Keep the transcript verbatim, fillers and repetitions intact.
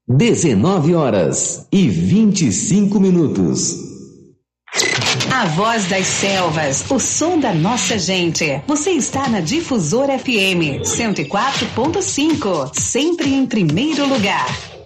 dezenove horas e vinte e cinco minutos. A voz das selvas, o som da nossa gente. Você está na Difusora F M cento e quatro ponto cinco, sempre em primeiro lugar.